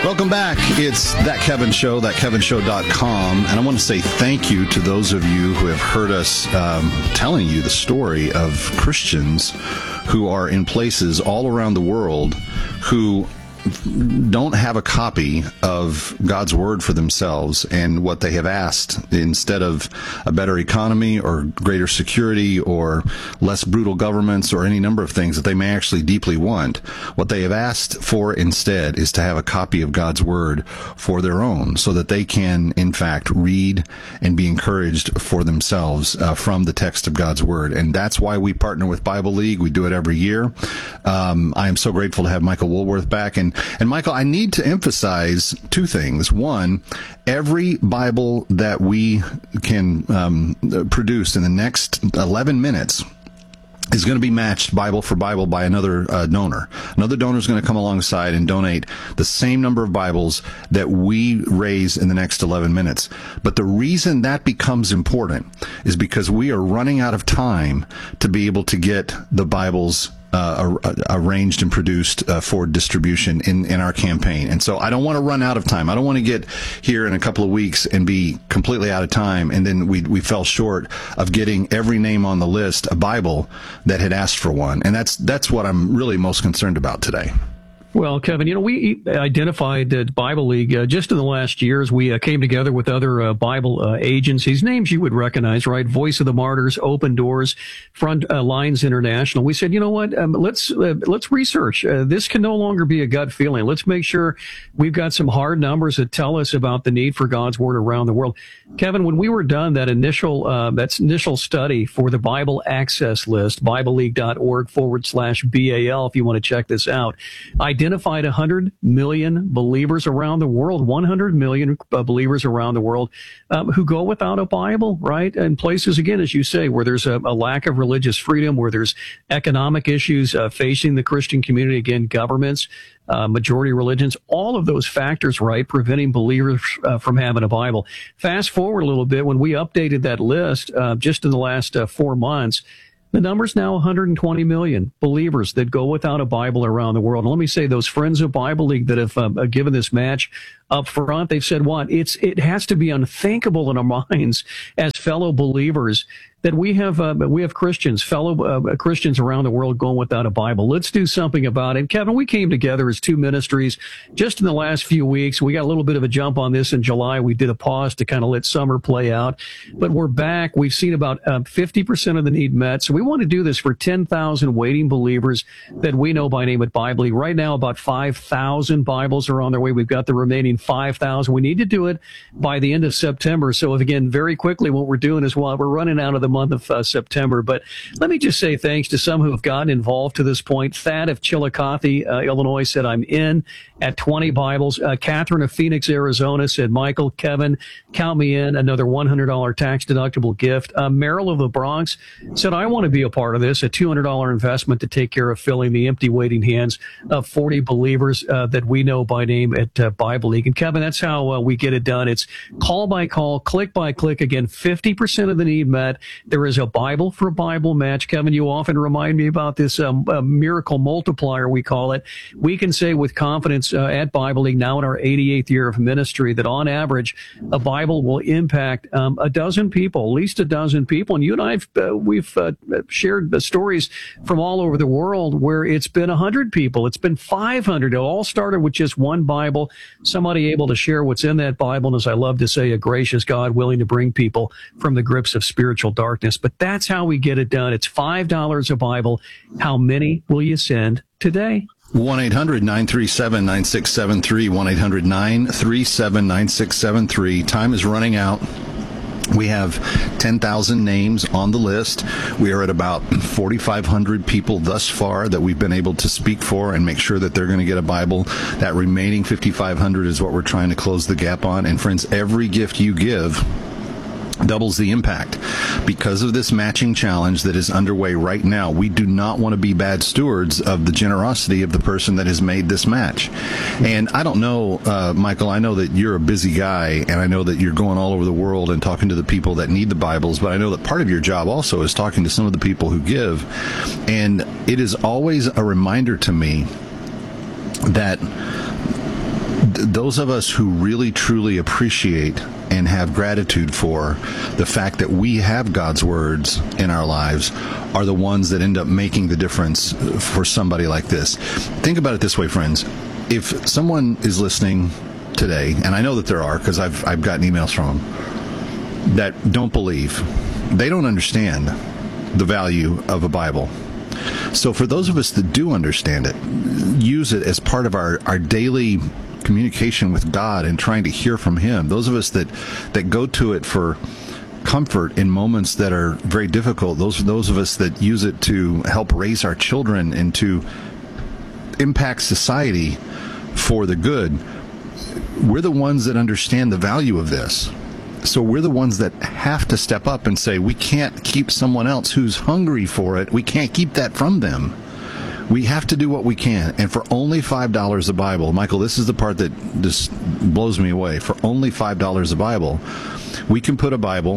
Welcome back. It's That Kevin Show, thatkevinshow.com. And I want to say thank you to those of you who have heard us telling you the story of Christians who are in places all around the world who don't have a copy of God's Word for themselves, and what they have asked, instead of a better economy or greater security or less brutal governments or any number of things that they may actually deeply want, what they have asked for instead is to have a copy of God's Word for their own, so that they can, in fact, read and be encouraged for themselves from the text of God's Word. And that's why we partner with Bible League. We do it every year. I am so grateful to have Michael Woolworth back. And Michael, I need to emphasize two things. One, every Bible that we can produce in the next 11 minutes is going to be matched Bible for Bible by another donor. Another donor is going to come alongside and donate the same number of Bibles that we raise in the next 11 minutes. But the reason that becomes important is because we are running out of time to be able to get the Bibles arranged and produced for distribution in our campaign. And so I don't want to run out of time. I don't want to get here in a couple of weeks and be completely out of time, and then we fell short of getting every name on the list a Bible that had asked for one. And that's what I'm really most concerned about today. Well, Kevin, we identified at Bible League just in the last years. We came together with other Bible agencies, names you would recognize, right? Voice of the Martyrs, Open Doors, Front Lines International. We said, you know what? Let's research. This can no longer be a gut feeling. Let's make sure we've got some hard numbers that tell us about the need for God's Word around the world. Kevin, when we were done that initial study for the Bible Access List, BibleLeague.org/BAL, if you want to check this out, identified 100 million believers around the world, 100 million believers around the world who go without a Bible, right? And places, again, as you say, where there's a lack of religious freedom, where there's economic issues facing the Christian community, again, governments, majority religions, all of those factors, right, preventing believers from having a Bible. Fast forward a little bit, when we updated that list just in the last 4 months, the number's now 120 million believers that go without a Bible around the world. And let me say, those friends of Bible League that have given this match up front, they've said, it has to be unthinkable in our minds as fellow believers that we have Christians, fellow Christians around the world going without a Bible. Let's do something about it. And Kevin, we came together as two ministries just in the last few weeks. We got a little bit of a jump on this in July. We did a pause to kind of let summer play out, but we're back. We've seen about 50% of the need met. So we want to do this for 10,000 waiting believers that we know by name at Bible League. Right now, about 5,000 Bibles are on their way. We've got the remaining 5,000. We need to do it by the end of September. So again, very quickly, what we're doing is, we're running out of the month of September. But let me just say thanks to some who have gotten involved to this point. Thad of Chillicothe, Illinois, said, I'm in at 20 Bibles. Catherine of Phoenix, Arizona, said, Michael, Kevin, count me in, another $100 tax-deductible gift. Merrill of the Bronx said, I want to be a part of this, a $200 investment to take care of filling the empty waiting hands of 40 believers that we know by name at Bible League. And Kevin, that's how we get it done. It's call by call, click by click. Again, 50% of the need met. There is a Bible for Bible match. Kevin, you often remind me about this miracle multiplier, we call it. We can say with confidence at Bible League, now in our 88th year of ministry, that on average, a Bible will impact a dozen people, at least a dozen people. And you and I, we've shared the stories from all over the world where it's been 100 people. It's been 500. It all started with just one Bible, somebody able to share what's in that Bible. And as I love to say, a gracious God willing to bring people from the grips of spiritual darkness. But that's how we get it done. It's $5 a Bible. How many will you send today? 1-800-937-9673, 1-800-937-9673. Time is running out. We have 10,000 names on the list. We are at about 4,500 people thus far that we've been able to speak for and make sure that they're going to get a Bible. That remaining 5,500 is what we're trying to close the gap on. And friends, every gift you give doubles the impact. Because of this matching challenge that is underway right now, we do not want to be bad stewards of the generosity of the person that has made this match. And I don't know, Michael, I know that you're a busy guy, and I know that you're going all over the world and talking to the people that need the Bibles, but I know that part of your job also is talking to some of the people who give. And it is always a reminder to me that those of us who really truly appreciate and have gratitude for the fact that we have God's words in our lives are the ones that end up making the difference for somebody like this. Think about it this way, friends. If someone is listening today, and I know that there are because I've gotten emails from them that don't believe, they don't understand the value of a Bible. So for those of us that do understand it, use it as part of our daily communication with God and trying to hear from Him. Those of us that go to it for comfort in moments that are very difficult, those of us that use it to help raise our children and to impact society for the good, we're the ones that understand the value of this. So we're the ones that have to step up and say, we can't keep someone else who's hungry for it. We can't keep that from them. We have to do what we can. And for only $5 a Bible, Michael, this is the part that just blows me away. For only $5 a Bible, we can put a Bible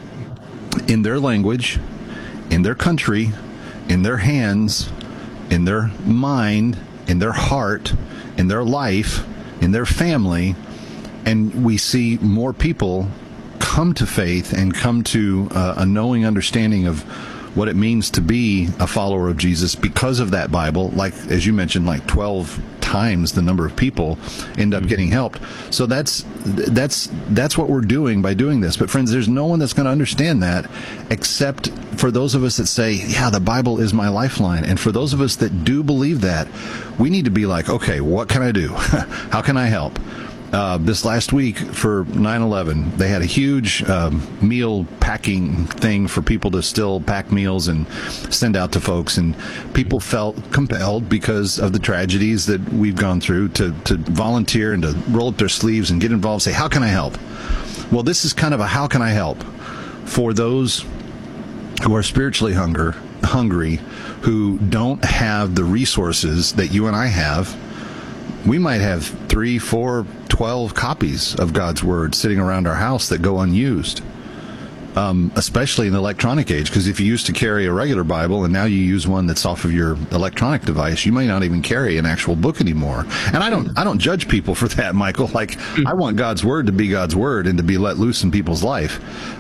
in their language, in their country, in their hands, in their mind, in their heart, in their life, in their family, and we see more people come to faith and come to a knowing understanding of what it means to be a follower of Jesus because of that Bible. Like, as you mentioned, like 12 times the number of people end up getting helped. So that's what we're doing by doing this. But friends, there's no one that's going to understand that except for those of us that say, yeah, the Bible is my lifeline. And for those of us that do believe that, we need to be like, okay, what can I do? How can I help? This last week for 9/11, they had a huge meal packing thing for people to still pack meals and send out to folks. And people felt compelled because of the tragedies that we've gone through to volunteer and to roll up their sleeves and get involved, say, how can I help? Well, this is kind of a how can I help for those who are spiritually hungry, who don't have the resources that you and I have. We might have 3, 4, 12 copies of God's Word sitting around our house that go unused, especially in the electronic age, because if you used to carry a regular Bible and now you use one that's off of your electronic device, you may not even carry an actual book anymore. And I don't judge people for that, Michael. Like, I want God's Word to be God's Word and to be let loose in people's life.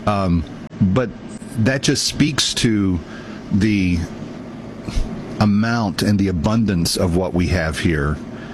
But that just speaks to the amount and the abundance of what we have here.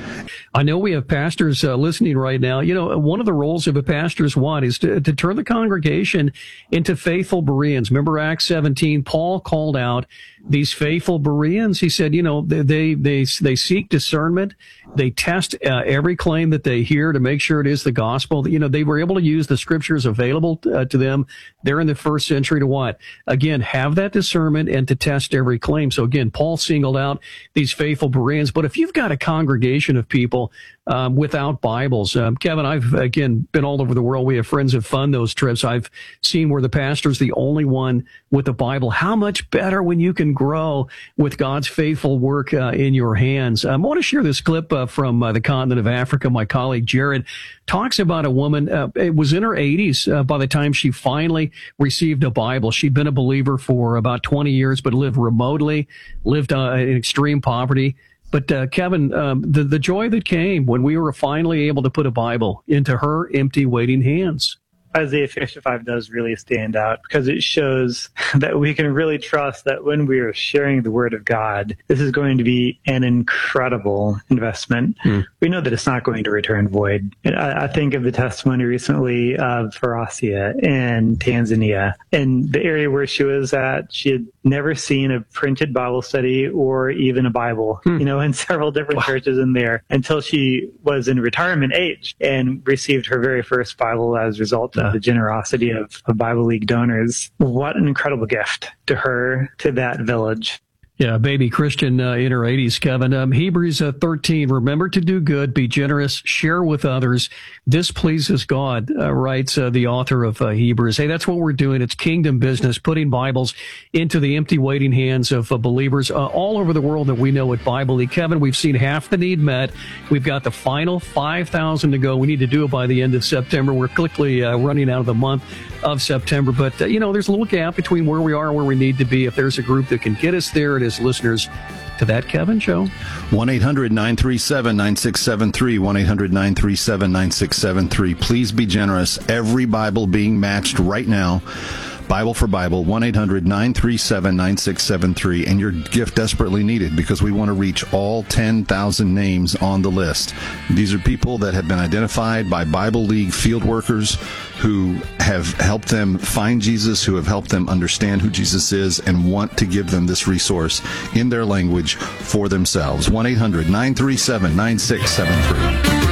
I know we have pastors listening right now. You know, one of the roles of a pastor is what? Is to turn the congregation into faithful Bereans. Remember Acts 17, Paul called out these faithful Bereans. He said, you know, they seek discernment. They test every claim that they hear to make sure it is the gospel. You know, they were able to use the scriptures available to them there in the first century to what? Again, have that discernment and to test every claim. So again, Paul singled out these faithful Bereans. But if you've got a congregation of people without Bibles, Kevin, I've again been all over the world. We have friends who fund those trips. I've seen where the pastor's the only one with a Bible. How much better when you can grow with God's faithful work in your hands. I want to share this clip from the continent of Africa. My colleague Jared talks about a woman. It was in her 80s by the time she finally received a Bible. She'd been a believer for about 20 years, but lived remotely, lived in extreme poverty. But Kevin, the joy that came when we were finally able to put a Bible into her empty, waiting hands. Isaiah 55 does really stand out because it shows that we can really trust that when we are sharing the Word of God, this is going to be an incredible investment. We know that it's not going to return void. I think of the testimony recently of Farasia in Tanzania, and the area where she was at, she had never seen a printed Bible study or even a Bible, you know, in several different churches in there until she was in retirement age and received her very first Bible as a result of the generosity of Bible League donors. What an incredible gift to her, to that village. Yeah, baby Christian in her 80s, Kevin. Hebrews 13, remember to do good, be generous, share with others. This pleases God, writes the author of Hebrews. Hey, that's what we're doing. It's kingdom business, putting Bibles into the empty, waiting hands of believers all over the world that we know at Bible League. Kevin, we've seen half the need met. We've got the final 5,000 to go. We need to do it by the end of September. We're quickly running out of the month of September. But, you know, there's a little gap between where we are and where we need to be. If there's a group that can get us there, as listeners to That Kevin Show. 1-800-937-9673, 1-800-937-9673. Please be generous. Every Bible being matched right now, Bible for Bible, 1-800-937-9673, and your gift desperately needed because we want to reach all 10,000 names on the list. These are people that have been identified by Bible League field workers who have helped them find Jesus, who have helped them understand who Jesus is, and want to give them this resource in their language for themselves. 1-800-937-9673.